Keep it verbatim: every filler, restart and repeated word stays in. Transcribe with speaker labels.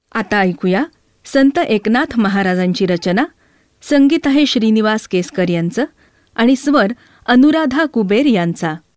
Speaker 1: आता ऐकूया संत एकनाथ महाराजांची रचना. संगीत आहे श्रीनिवास केसकर यांचं आणि स्वर अनुराधा कुबेर यांचा.